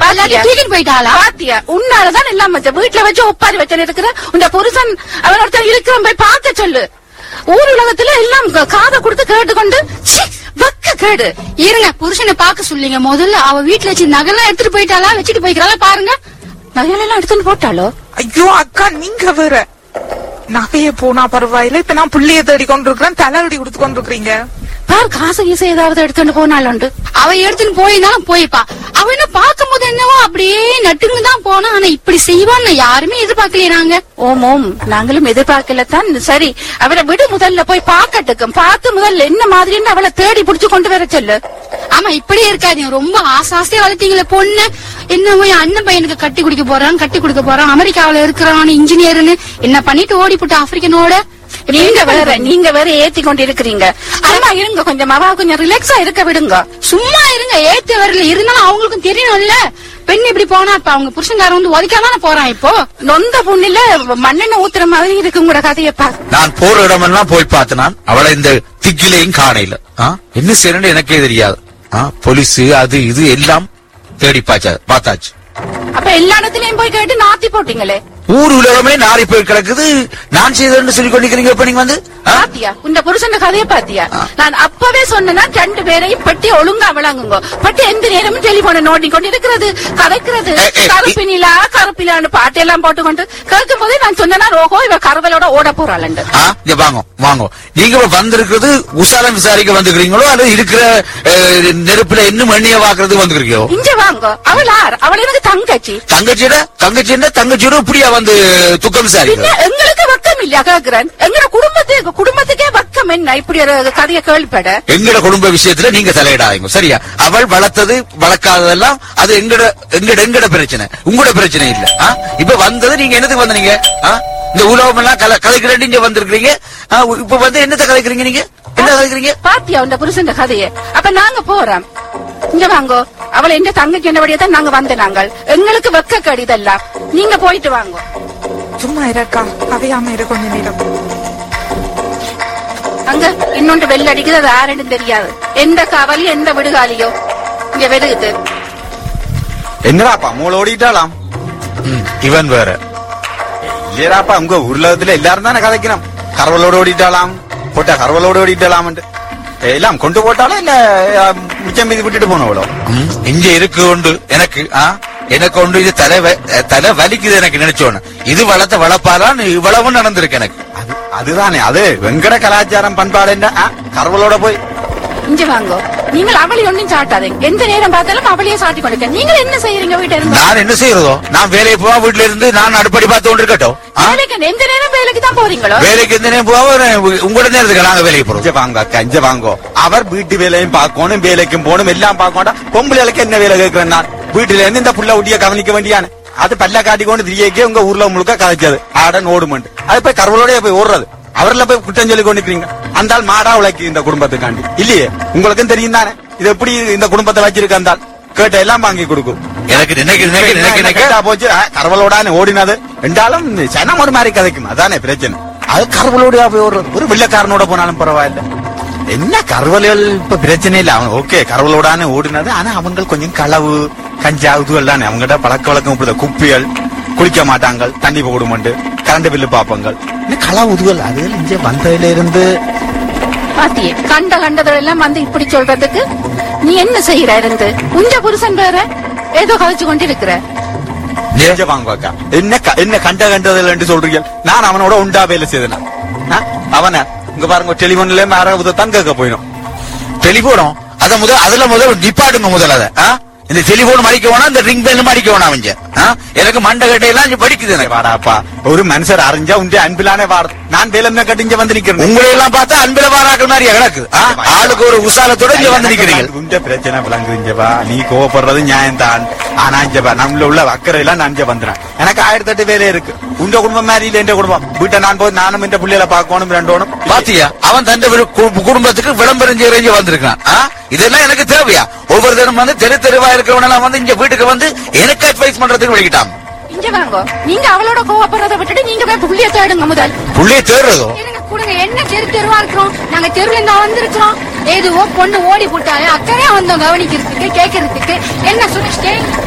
தூக்கிட்டு போயிட்டாளா? பாத்தியா, உன்னாலதான் எல்லாம் வச்ச வீட்டுல வச்சு ஒப்பாரி வச்சு இருக்கிற உங்க புருஷன் அவன் ஒருத்தர் இருக்கிற போய் பார்க்க சொல்லு. ஊர் உலகத்துல எல்லாம் காதை கொடுத்து கேட்டுக்கொண்டு வக்க கேடு. இருங்க, புருஷனை பாக்க சொல்லிங்க. முதல்ல அவ வீட்டுல வச்சு நகைலாம் எடுத்துட்டு போயிட்டாளா, வச்சுட்டு போய்க்கிறாளா பாருங்க. நகையெல்லாம் எடுத்துட்டு போட்டாலோ? ஐயோ அக்கா, நீங்க வேற நகைய போனா பரவாயில்ல, இப்ப நான் புள்ளைய தேடி கொண்டிருக்கிறேன், தலைவடி கொடுத்து கொண்டிருக்கீங்க. பாரு, காசு கீசை ஏதாவது எடுத்துட்டு போனாலும் அவ எடுத்துன்னு போயினாலும் போய்ப்பா. அவ என்ன பாக்கும் போது என்னவோ அப்படியே நட்டுன்னு தான் போனா. ஆனா இப்படி செய்வான்னு யாருமே எதிர்பார்க்கலையாங்க. ஓம் ஓம், நாங்களும் எதிர்பார்க்கல தான். சரி, அவரை விடு, முதல்ல போய் பாக்கட்டுக்கும். பார்த்து முதல்ல என்ன மாதிரின்னு அவளை தேடி புடிச்சு கொண்டு வர சொல்லு. ஆமா, இப்படியே இருக்காதீங்க. ரொம்ப ஆசாசியா வளர்த்தீங்களே பொண்ணு. என்னவோ என் அண்ணன் பையனுக்கு கட்டி கொடுக்க போறான், அமெரிக்காவில இருக்கிறான் இன்ஜினியர்னு. என்ன பண்ணிட்டு ஓடி போட்டு ஆப்பிரிக்கனோட. நீங்க வேற ஏத்தி கொண்டு இருக்கிறீங்க. அம்மா இருங்க, கொஞ்சம் அவ கொஞ்சம் ரிலாக்ஸா இருக்க விடுங்க. சும்மா இருங்க, ஏத்து வரல இருந்தாலும் அவங்களுக்கும் தெரியணும்ல. பெண் இப்படி போனா இப்ப அவங்க புருஷன்காரன் வந்து ஒதுக்காம போறான். இப்போ நொந்த பொண்ணுல மண்ணெண்ண ஊத்துற மாதிரி இருக்கு உங்களோட கதையப்பா. நான் போற இடமெல்லாம் போய் பார்த்தேன், அவளை இந்த திக்கிலையும் காணையில. என்ன செய்யணும்னு எனக்கே தெரியாது. போலீஸ் அது இது எல்லாம் தேடி பார்த்தாச்சு. அப்ப எல்லா இடத்துலயும் போய் கேட்டு நாத்தி போட்டீங்களே. ஊர் உலகமே நாரி போய் கிடக்குது. நான் செய்தேன்னு சொல்லி கொண்டிருக்கிறீங்க. இப்ப நீங்க வந்து பாத்தியா, உண்ட புருஷன் கதையை பாத்தியா? நான் அப்பவே சொன்னா 2 பேரையும் பட்டி ஒழுங்கா விளங்குங்க. பட்டி எந்த நேரமும் டெலிபோனை நோண்டி கொண்டு இருக்கிறது, கதைக்கிறது. கருப்பிலான்னு பாட்டு எல்லாம் போட்டுக்கொண்டு கேட்கும் போதே நான் சொன்னா ரோகோ இவ கருவலோட ஓட போறாள். வாங்க, நீங்க வந்திருக்கிறது உசாலம் விசாரிக்க வந்துக்கிறீங்களோ அல்லது இருக்கிற நெருப்புல இன்னும் எண்ணிய வாக்குறது வந்துக்கிறீங்களோ? இங்க வாங்க. அவள் எனக்கு தங்கச்சியோட இப்படியா வந்து துக்கம் விசாரிக்க? எங்களுக்கு வக்கம் இல்லையா கேக்குறேன். எங்க குடும்பத்துக்கே வக்கம் என்ன? இப்படி ஒரு கதையை கேள்விப்பட. எங்கட குடும்ப விஷயத்துல நீங்க தலையிடாதீங்க, சரியா? அவள் வளர்த்தது வளர்க்காததெல்லாம் அது எங்கட பிரச்சனை, உங்களோட பிரச்சனை இல்ல. இப்ப வந்தது நீங்க என்னத்துக்கு வந்தீங்க? இந்த உலகம் எல்லாம் கலைக்கிறேன் நீங்க வந்திருக்கீங்க. இப்ப வந்து என்னத்த கலைக்கிறீங்க? நீங்க என்ன கலைக்கிறீங்க? பாத்தியா உண்ட புருஷன் கதையை? அப்ப நாங்க போறோம். இங்க வாங்கோ. அவளை எந்த தங்கச்சி என்னபடியா தான் நாங்க வந்த. நாங்கள் எங்களுக்கு வெக்க கடிதெல்லாம் நீங்க போயிட்டு வாங்க. சும்மா இருக்கா, கதையாம இரு கொஞ்ச நேரம். அங்க இன்னொன்று வெள்ள அடிக்குது, அது யாருன்னு தெரியாது. எந்த காவலி எந்த விடுகாலியோ இங்க வெடுகுது. என்னடாப்பா மூளை ஓடிட்டாலாம். இவன் வேற இல்லையாப்பா, உங்க உருளத்துல எல்லாரும் தானே கதைக்கணும். கரவலோடு ஓடிட்டாலாம், போட்டா கரவலோடு ஓடிட்டாலாம் எல்லாம் கொண்டு போட்டாலும் இல்ல மிச்சம் மீதி விட்டுட்டு போனவளோ இங்க இருக்கு உண்டு. எனக்கு ஒன்று இது தலை வலிக்குது எனக்கு நினைச்சோன்னு. இது வளர்த்த வளர்ப்பாதான் இவ்வளவு நடந்திருக்கு எனக்கு. அதுதானே அது வெங்கட கலாச்சாரம் பண்பாடு. என்ன கரவலோட போய் இங்க வாங்கோ. நீங்கள் அவளை ஒன்னும் சாட்டாதீங்க. எந்த நேரம் பார்த்தாலும் அவளையே சாட்டி கொடுக்க. நீங்க என்ன செய்யறீங்க வீட்டுல இருந்து? நான் என்ன செய்யறதோ, நான் வேலையை போவா, வீட்டுல இருந்து நான் அடுப்படி பார்த்து கொண்டு இருக்கட்டும். எந்த நேரம் வேலைக்கு தான் போறீங்களோ? வேலைக்கு எந்த நேரம் போவா, உங்களோட நேரத்துக்கு நாங்க வேலைக்கு போறோம். வாங்க அக்கா, இங்க வாங்கோ. அவர் வீட்டு வேலையும் பார்க்கணும், வேலைக்கும் போகணும், எல்லாம் பார்க்கணும். பொம்பளைகளுக்கு என்ன வேலை கேட்கிறேன் நான்? வீட்டுல இருந்து இந்த புள்ள ஊட்டிய கவனிக்க வேண்டியானு அது பல்ல காட்டிக்கொண்டு திரியக்கே உங்க ஊர்ல முழுக்க கதைச்சது ஆடன் ஓடுமண்டு. அது போய் கருவலோடய போய் ஓடுறது. அவர்ல போய் குற்றம் சொல்லி கொண்டிருக்கீங்க. அந்த மாடா உழைக்கு இந்த குடும்பத்துக்காண்டி இல்லையே? உங்களுக்கும் தெரியும் தானே இது எப்படி இந்த குடும்பத்தை வச்சிருக்க. அந்த கேட்ட எல்லாம் வாங்கி கொடுக்கும். எனக்கு போச்சு கரவலோடான்னு ஓடினது ரெண்டாலும் சனம் ஒரு மாதிரி கதைக்கும். அதானே பிரச்சனை. அது கரவலோட போய் ஓடுறது. ஒரு வெள்ளக்காரனோட போனாலும் பரவாயில்ல. என்ன கரவல் இப்ப பிரச்சனை இல்ல. அவன் ஓகே கரவலோடான்னு ஓடினது. ஆனா அவங்க கொஞ்சம் களவு கஞ்சா இதுகள் தானே அவங்ககிட்ட பழக்க வழக்கம். குப்பிகள் குளிக்க மாட்டாங்க, தண்ணி போடுமண்டு, கரண்ட் பில்லு பாப்பாங்க. களவு உதுவல் அது இங்க வந்ததுல இருந்து பாத்தியே கண்டதெல்லாம் வந்து இப்படி சொல்றதுக்கு நீ என்ன செய்யற இருந்து? உஞ்ச புருஷன் வேற ஏதோ கழிச்சு கொண்டு இருக்கிற. வாங்குவாக்கா என்ன கண்டதுல சொல்றீங்க? நான் அவனோட உண்டா வேலை செய்தனா? அவன இங்க பாருங்க டெலிபோன்ல தான் கேட்க போயிடும். டெலிபோனும் அதுல முதல் நிப்பாடுங்க. முதல்ல இந்த டெலிபோன் மடிக்க வேணா, இந்த ரிங் பெல் மடிக்க வேணாம். எனக்கு மண்டை கட்டையெல்லாம் படிக்குது. எனக்கு வாடாப்பா, ஒரு மனுஷர் அறிஞ்சா உண்ட அன்பிலானே வாடு. நான் வேலை கட்டிஞ்ச வந்து நிக்கிறேன். உங்களை எல்லாம் பார்த்தா அன்பில வாராக்கள் மாதிரி கிடக்கு. ஆளுக்கு ஒரு உசாலத்தோட இங்க வந்து நிக்கிறீங்க. உண்ட பிரச்சனை விளங்குதுஞ்சவா. நீ கோவப்படுறது நியாயம் தான். ஆனா இஞ்சவா நம்மள உள்ள அக்கறை எல்லாம் நான் வந்துறேன். எனக்கு 1008 வேலை இருக்கு. உண்ட குடும்பம் மாதிரி இல்ல. எந்த குடும்பம் வீட்டை நான் போய் நானும் இந்த பிள்ளைகளை பார்க்கணும். ரெண்டோனும் பாத்தியா, அவன் தன் குடும்பத்துக்கு விளம்பரம் செய்ய வந்திருக்கான். இதெல்லாம் எனக்கு தேவையா? ஒவ்வொரு தினம் வந்து தெருவா இருக்கிறவனெல்லாம் வந்து இங்க வீட்டுக்கு வந்து எனக்கு அட்வைஸ் பண்றதுக்கு வலிக்கிட்டான். இங்க வாங்க. நீங்க அவளோட கோவப்படுறதை விட்டுட்டு நீங்க போய் புள்ளிய தேடுங்க. முதல் புள்ளிய தேடுறதோ? கொடுங்க. என்ன தெருவா இருக்கிறோம் நாங்க. தெருல இருந்து வந்திருக்கிறோம். ஏதுவோ பொண்ணு ஓடி போட்டாலே அக்கறையா வந்தோம் கவனிக்கிறதுக்கு கேட்கறதுக்கு. என்ன சுரேஷ்